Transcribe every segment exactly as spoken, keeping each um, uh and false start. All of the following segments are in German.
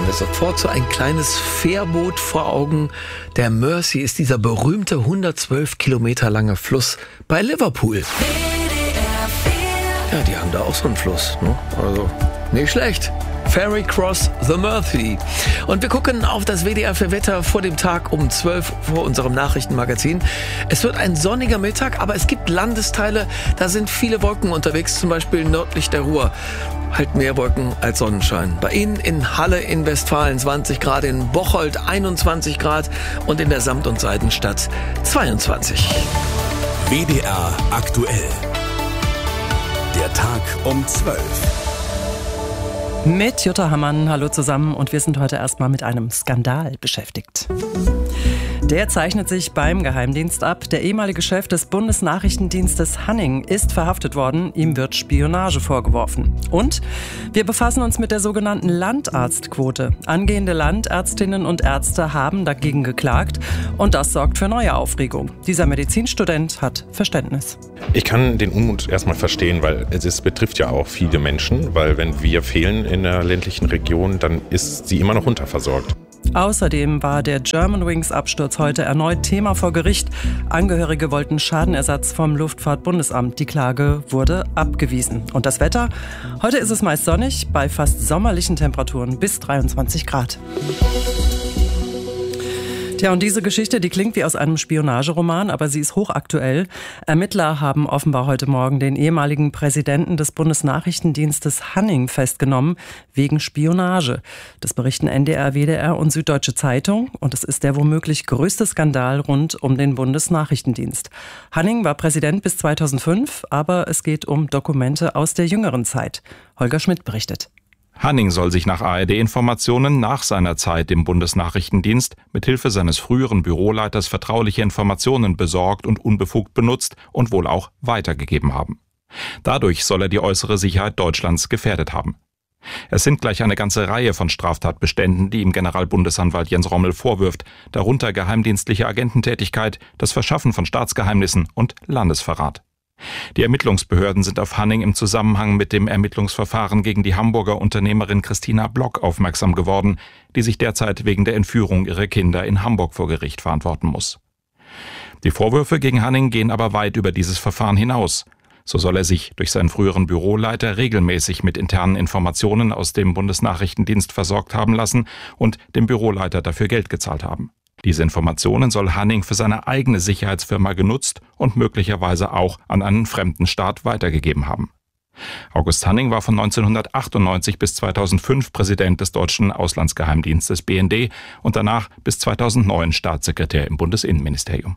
haben wir sofort so ein kleines Fährboot vor Augen. Der Mersey ist dieser berühmte hundertzwölf Kilometer lange Fluss bei Liverpool. Ja, die haben da auch so einen Fluss, ne? Also nicht schlecht. Ferry Cross the Mersey. Und wir gucken auf das W D R für Wetter vor dem Tag um zwölf vor unserem Nachrichtenmagazin. Es wird ein sonniger Mittag, aber es gibt Landesteile, da sind viele Wolken unterwegs, zum Beispiel nördlich der Ruhr. Halt mehr Wolken als Sonnenschein. Bei Ihnen in Halle in Westfalen zwanzig Grad, in Bocholt einundzwanzig Grad und in der Samt- und Seidenstadt zweiundzwanzig. W D R aktuell. Der Tag um zwölf. Mit Jutta Hammann, hallo zusammen, und wir sind heute erstmal mit einem Skandal beschäftigt. Der zeichnet sich beim Geheimdienst ab. Der ehemalige Chef des Bundesnachrichtendienstes Hanning ist verhaftet worden. Ihm wird Spionage vorgeworfen. Und wir befassen uns mit der sogenannten Landarztquote. Angehende Landärztinnen und Ärzte haben dagegen geklagt und das sorgt für neue Aufregung. Dieser Medizinstudent hat Verständnis. Ich kann den Unmut erstmal verstehen, weil es betrifft ja auch viele Menschen, weil wenn wir fehlen in der ländlichen Region, dann ist sie immer noch unterversorgt. Außerdem war der Germanwings-Absturz heute erneut Thema vor Gericht. Angehörige wollten Schadenersatz vom Luftfahrtbundesamt. Die Klage wurde abgewiesen. Und das Wetter? Heute ist es meist sonnig, bei fast sommerlichen Temperaturen bis dreiundzwanzig Grad. Tja, und diese Geschichte, die klingt wie aus einem Spionageroman, aber sie ist hochaktuell. Ermittler haben offenbar heute Morgen den ehemaligen Präsidenten des Bundesnachrichtendienstes Hanning festgenommen, wegen Spionage. Das berichten N D R, W D R und Süddeutsche Zeitung. Und es ist der womöglich größte Skandal rund um den Bundesnachrichtendienst. Hanning war Präsident bis zweitausendfünf, aber es geht um Dokumente aus der jüngeren Zeit. Holger Schmidt berichtet. Hanning soll sich nach A R D-Informationen nach seiner Zeit im Bundesnachrichtendienst mithilfe seines früheren Büroleiters vertrauliche Informationen besorgt und unbefugt benutzt und wohl auch weitergegeben haben. Dadurch soll er die äußere Sicherheit Deutschlands gefährdet haben. Es sind gleich eine ganze Reihe von Straftatbeständen, die ihm Generalbundesanwalt Jens Rommel vorwirft, darunter geheimdienstliche Agententätigkeit, das Verschaffen von Staatsgeheimnissen und Landesverrat. Die Ermittlungsbehörden sind auf Hanning im Zusammenhang mit dem Ermittlungsverfahren gegen die Hamburger Unternehmerin Christina Block aufmerksam geworden, die sich derzeit wegen der Entführung ihrer Kinder in Hamburg vor Gericht verantworten muss. Die Vorwürfe gegen Hanning gehen aber weit über dieses Verfahren hinaus. So soll er sich durch seinen früheren Büroleiter regelmäßig mit internen Informationen aus dem Bundesnachrichtendienst versorgt haben lassen und dem Büroleiter dafür Geld gezahlt haben. Diese Informationen soll Hanning für seine eigene Sicherheitsfirma genutzt und möglicherweise auch an einen fremden Staat weitergegeben haben. August Hanning war von neunzehnhundertachtundneunzig bis zweitausendfünf Präsident des deutschen Auslandsgeheimdienstes B N D und danach bis zweitausendneun Staatssekretär im Bundesinnenministerium.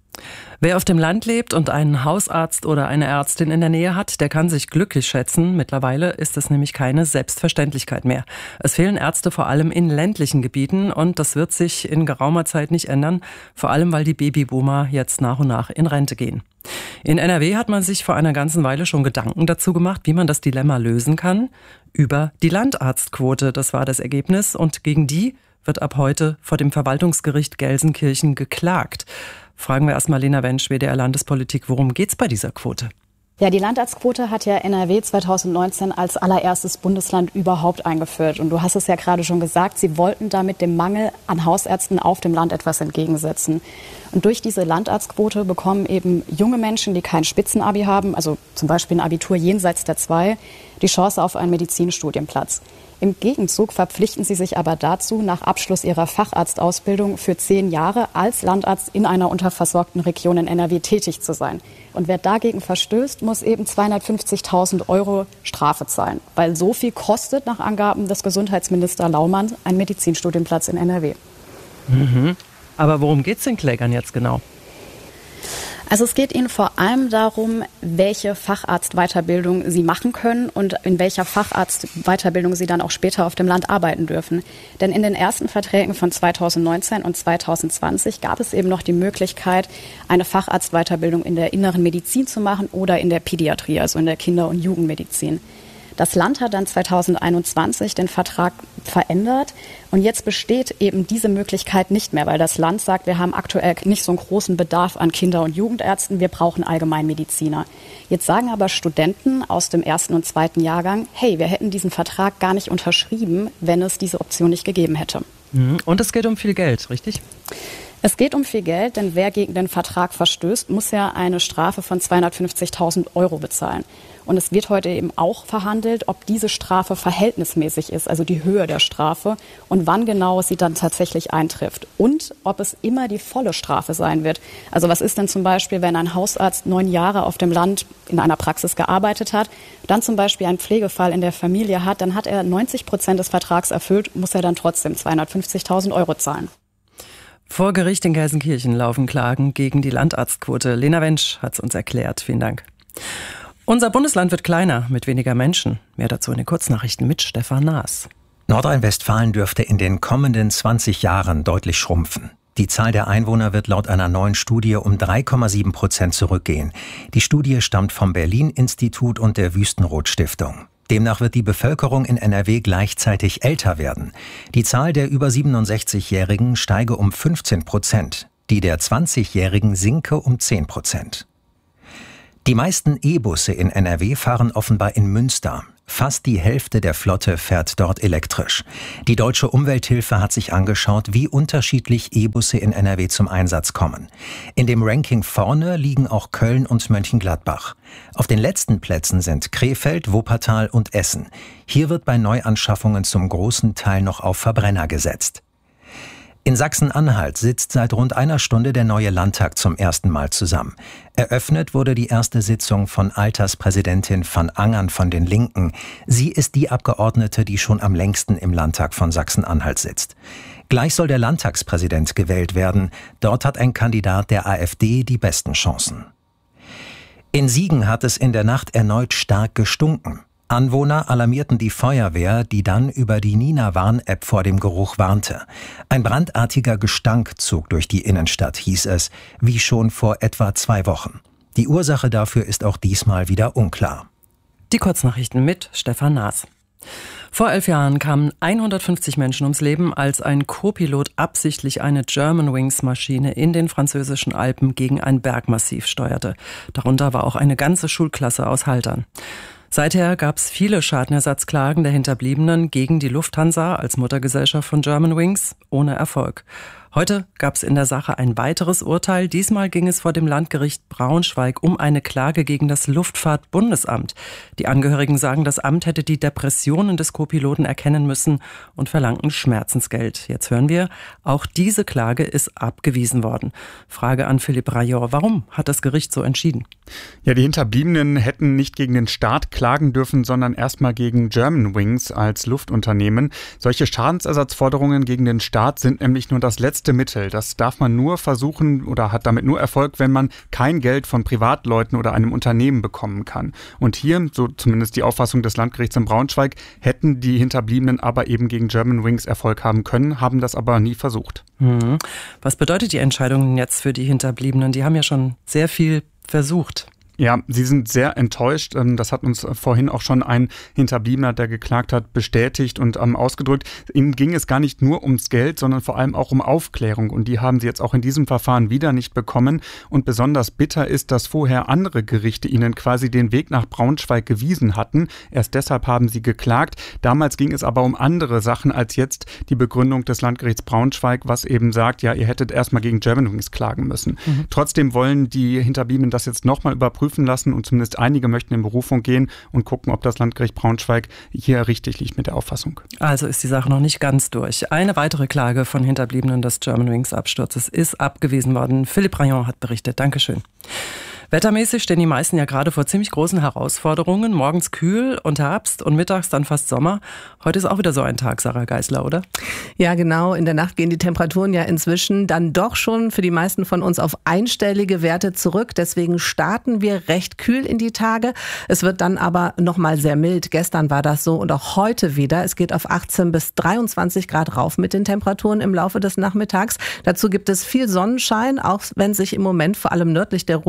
Wer auf dem Land lebt und einen Hausarzt oder eine Ärztin in der Nähe hat, der kann sich glücklich schätzen. Mittlerweile ist es nämlich keine Selbstverständlichkeit mehr. Es fehlen Ärzte vor allem in ländlichen Gebieten und das wird sich in geraumer Zeit nicht ändern, vor allem weil die Babyboomer jetzt nach und nach in Rente gehen. In N R W hat man sich vor einer ganzen Weile schon Gedanken dazu gemacht, wie man das Dilemma lösen kann. Über die Landarztquote, das war das Ergebnis, und gegen die wird ab heute vor dem Verwaltungsgericht Gelsenkirchen geklagt. Fragen wir erstmal Lena Wensch, W D R Landespolitik, worum geht's bei dieser Quote? Ja, die Landarztquote hat ja N R W zweitausendneunzehn als allererstes Bundesland überhaupt eingeführt. Und du hast es ja gerade schon gesagt, sie wollten damit dem Mangel an Hausärzten auf dem Land etwas entgegensetzen. Und durch diese Landarztquote bekommen eben junge Menschen, die kein Spitzenabi haben, also zum Beispiel ein Abitur jenseits der zwei, die Chance auf einen Medizinstudienplatz. Im Gegenzug verpflichten sie sich aber dazu, nach Abschluss ihrer Facharztausbildung für zehn Jahre als Landarzt in einer unterversorgten Region in N R W tätig zu sein. Und wer dagegen verstößt, muss eben zweihundertfünfzigtausend Euro Strafe zahlen. Weil so viel kostet nach Angaben des Gesundheitsministers Laumann ein Medizinstudienplatz in N R W. Mhm. Aber worum geht es den Klägern jetzt genau? Also es geht Ihnen vor allem darum, welche Facharztweiterbildung Sie machen können und in welcher Facharztweiterbildung Sie dann auch später auf dem Land arbeiten dürfen. Denn in den ersten Verträgen von zweitausendneunzehn und zweitausendzwanzig gab es eben noch die Möglichkeit, eine Facharztweiterbildung in der inneren Medizin zu machen oder in der Pädiatrie, also in der Kinder- und Jugendmedizin. Das Land hat dann zweitausendeinundzwanzig den Vertrag verändert und jetzt besteht eben diese Möglichkeit nicht mehr, weil das Land sagt, wir haben aktuell nicht so einen großen Bedarf an Kinder- und Jugendärzten, wir brauchen Allgemeinmediziner. Jetzt sagen aber Studenten aus dem ersten und zweiten Jahrgang, hey, wir hätten diesen Vertrag gar nicht unterschrieben, wenn es diese Option nicht gegeben hätte. Und es geht um viel Geld, richtig? Es geht um viel Geld, denn wer gegen den Vertrag verstößt, muss ja eine Strafe von zweihundertfünfzigtausend Euro bezahlen. Und es wird heute eben auch verhandelt, ob diese Strafe verhältnismäßig ist, also die Höhe der Strafe und wann genau sie dann tatsächlich eintrifft. Und ob es immer die volle Strafe sein wird. Also was ist denn zum Beispiel, wenn ein Hausarzt neun Jahre auf dem Land in einer Praxis gearbeitet hat, dann zum Beispiel einen Pflegefall in der Familie hat, dann hat er neunzig Prozent des Vertrags erfüllt, muss er dann trotzdem zweihundertfünfzigtausend Euro zahlen. Vor Gericht in Gelsenkirchen laufen Klagen gegen die Landarztquote. Lena Wensch hat es uns erklärt. Vielen Dank. Unser Bundesland wird kleiner, mit weniger Menschen. Mehr dazu in den Kurznachrichten mit Stefan Naas. Nordrhein-Westfalen dürfte in den kommenden zwanzig Jahren deutlich schrumpfen. Die Zahl der Einwohner wird laut einer neuen Studie um drei Komma sieben Prozent zurückgehen. Die Studie stammt vom Berlin-Institut und der Wüstenrot-Stiftung. Demnach wird die Bevölkerung in N R W gleichzeitig älter werden. Die Zahl der über siebenundsechzigjährigen steige um fünfzehn Prozent. Die der zwanzigjährigen sinke um zehn Prozent. Die meisten E-Busse in N R W fahren offenbar in Münster. Fast die Hälfte der Flotte fährt dort elektrisch. Die Deutsche Umwelthilfe hat sich angeschaut, wie unterschiedlich E-Busse in N R W zum Einsatz kommen. In dem Ranking vorne liegen auch Köln und Mönchengladbach. Auf den letzten Plätzen sind Krefeld, Wuppertal und Essen. Hier wird bei Neuanschaffungen zum großen Teil noch auf Verbrenner gesetzt. In Sachsen-Anhalt sitzt seit rund einer Stunde der neue Landtag zum ersten Mal zusammen. Eröffnet wurde die erste Sitzung von Alterspräsidentin van Angern von den Linken. Sie ist die Abgeordnete, die schon am längsten im Landtag von Sachsen-Anhalt sitzt. Gleich soll der Landtagspräsident gewählt werden. Dort hat ein Kandidat der AfD die besten Chancen. In Siegen hat es in der Nacht erneut stark gestunken. Anwohner alarmierten die Feuerwehr, die dann über die Nina-Warn-App vor dem Geruch warnte. Ein brandartiger Gestank zog durch die Innenstadt, hieß es, wie schon vor etwa zwei Wochen. Die Ursache dafür ist auch diesmal wieder unklar. Die Kurznachrichten mit Stefan Naas. Vor elf Jahren kamen hundertfünfzig Menschen ums Leben, als ein Co-Pilot absichtlich eine Germanwings-Maschine in den französischen Alpen gegen ein Bergmassiv steuerte. Darunter war auch eine ganze Schulklasse aus Haltern. Seither gab es viele Schadenersatzklagen der Hinterbliebenen gegen die Lufthansa als Muttergesellschaft von Germanwings, ohne Erfolg. Heute gab es in der Sache ein weiteres Urteil. Diesmal ging es vor dem Landgericht Braunschweig um eine Klage gegen das Luftfahrtbundesamt. Die Angehörigen sagen, das Amt hätte die Depressionen des Co-Piloten erkennen müssen und verlangten Schmerzensgeld. Jetzt hören wir, auch diese Klage ist abgewiesen worden. Frage an Philipp Rayor, warum hat das Gericht so entschieden? Ja, die Hinterbliebenen hätten nicht gegen den Staat klagen dürfen, sondern erstmal gegen Germanwings als Luftunternehmen. Solche Schadensersatzforderungen gegen den Staat sind nämlich nur das letzte Mittel. Das darf man nur versuchen oder hat damit nur Erfolg, wenn man kein Geld von Privatleuten oder einem Unternehmen bekommen kann. Und hier, so zumindest die Auffassung des Landgerichts in Braunschweig, hätten die Hinterbliebenen aber eben gegen Germanwings Erfolg haben können, haben das aber nie versucht. Mhm. Was bedeutet die Entscheidung jetzt für die Hinterbliebenen? Die haben ja schon sehr viel versucht. Ja, sie sind sehr enttäuscht. Das hat uns vorhin auch schon ein Hinterbliebener, der geklagt hat, bestätigt und ähm, ausgedrückt. Ihnen ging es gar nicht nur ums Geld, sondern vor allem auch um Aufklärung. Und die haben sie jetzt auch in diesem Verfahren wieder nicht bekommen. Und besonders bitter ist, dass vorher andere Gerichte ihnen quasi den Weg nach Braunschweig gewiesen hatten. Erst deshalb haben sie geklagt. Damals ging es aber um andere Sachen als jetzt die Begründung des Landgerichts Braunschweig, was eben sagt, ja, ihr hättet erstmal gegen Germanwings klagen müssen. Mhm. Trotzdem wollen die Hinterbliebenen das jetzt nochmal überprüfen lassen und zumindest einige möchten in Berufung gehen und gucken, ob das Landgericht Braunschweig hier richtig liegt mit der Auffassung. Also ist die Sache noch nicht ganz durch. Eine weitere Klage von Hinterbliebenen des Germanwings-Absturzes ist abgewiesen worden. Philipp Rayon hat berichtet. Dankeschön. Wettermäßig stehen die meisten ja gerade vor ziemlich großen Herausforderungen. Morgens kühl und Herbst und mittags dann fast Sommer. Heute ist auch wieder so ein Tag, Sarah Geisler, oder? Ja, genau. In der Nacht gehen die Temperaturen ja inzwischen dann doch schon für die meisten von uns auf einstellige Werte zurück. Deswegen starten wir recht kühl in die Tage. Es wird dann aber nochmal sehr mild. Gestern war das so und auch heute wieder. Es geht auf achtzehn bis dreiundzwanzig Grad rauf mit den Temperaturen im Laufe des Nachmittags. Dazu gibt es viel Sonnenschein, auch wenn sich im Moment vor allem nördlich der Ruhr noch ein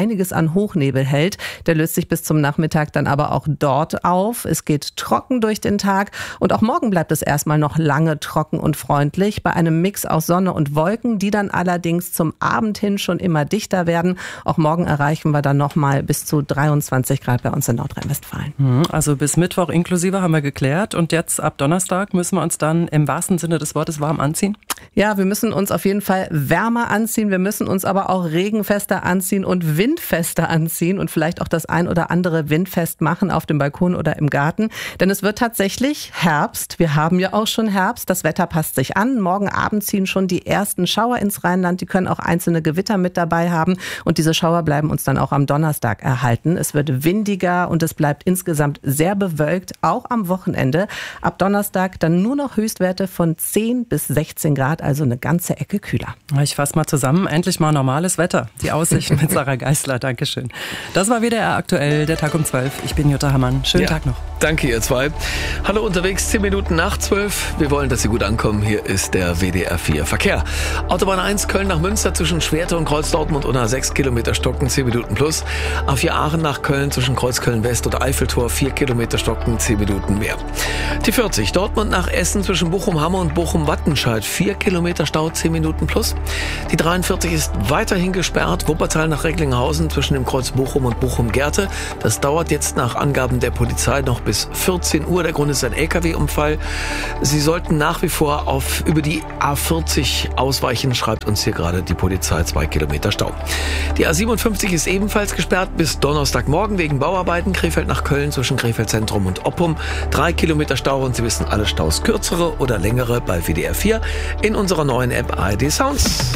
einiges an Hochnebel hält. Der löst sich bis zum Nachmittag dann aber auch dort auf. Es geht trocken durch den Tag und auch morgen bleibt es erstmal noch lange trocken und freundlich bei einem Mix aus Sonne und Wolken, die dann allerdings zum Abend hin schon immer dichter werden. Auch morgen erreichen wir dann nochmal bis zu dreiundzwanzig Grad bei uns in Nordrhein-Westfalen. Also bis Mittwoch inklusive haben wir geklärt und jetzt ab Donnerstag müssen wir uns dann im wahrsten Sinne des Wortes warm anziehen? Ja, wir müssen uns auf jeden Fall wärmer anziehen, wir müssen uns aber auch regenfester anziehen und windfester anziehen und vielleicht auch das ein oder andere windfest machen auf dem Balkon oder im Garten, denn es wird tatsächlich Herbst. Wir haben ja auch schon Herbst, das Wetter passt sich an. Morgen Abend ziehen schon die ersten Schauer ins Rheinland, die können auch einzelne Gewitter mit dabei haben und diese Schauer bleiben uns dann auch am Donnerstag erhalten. Es wird windiger und es bleibt insgesamt sehr bewölkt, auch am Wochenende. Ab Donnerstag dann nur noch Höchstwerte von zehn bis sechzehn Grad, also eine ganze Ecke kühler. Ich fasse mal zusammen, endlich mal normales Wetter. Die Aussicht mit Sarah Geisler, Dankeschön. Das war W D R aktuell, der Tag um zwölf. Ich bin Jutta Hammann. Schönen ja, Tag noch. Danke ihr zwei. Hallo unterwegs, zehn Minuten nach zwölf. Wir wollen, dass Sie gut ankommen. Hier ist der W D R vier Verkehr. Autobahn eins Köln nach Münster zwischen Schwerte und Kreuz Dortmund und A sechs Kilometer Stocken, zehn Minuten plus. A vier Aachen nach Köln zwischen Kreuz Köln West und Eiffeltor, vier Kilometer Stocken, zehn Minuten mehr. Die vierzig Dortmund nach Essen zwischen Bochum-Hamme und Bochum-Wattenscheid, vier Kilometer Stau, zehn Minuten plus. Die dreiundvierzig ist weiterhin gesperrt. Wuppertal nach Recklinghausen zwischen dem Kreuz Bochum und Bochum-Gerte. Das dauert jetzt nach Angaben der Polizei noch bis vierzehn Uhr. Der Grund ist ein L K W-Unfall. Sie sollten nach wie vor auf über die A vierzig ausweichen, schreibt uns hier gerade die Polizei, zwei Kilometer Stau. Die A siebenundfünfzig ist ebenfalls gesperrt bis Donnerstagmorgen wegen Bauarbeiten. Krefeld nach Köln zwischen Krefeld Zentrum und Oppum. Drei Kilometer Stau und Sie wissen alle Staus kürzere oder längere bei W D R vier in unserer neuen App A R D Sounds.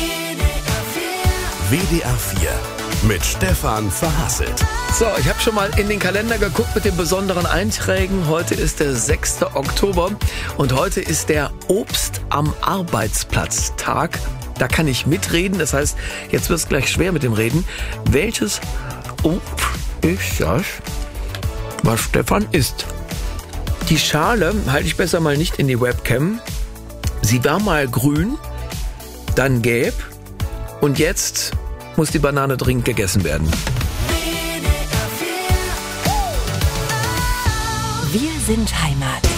W D R vier mit Stefan Verhasselt. So, ich habe schon mal in den Kalender geguckt mit den besonderen Einträgen. Heute ist der sechster Oktober und heute ist der Obst am Arbeitsplatz-Tag. Da kann ich mitreden, das heißt, jetzt wird es gleich schwer mit dem Reden. Welches Obst ist das, was Stefan isst? Die Schale halte ich besser mal nicht in die Webcam. Sie war mal grün, dann gelb und jetzt muss die Banane dringend gegessen werden. Wir sind Heimat.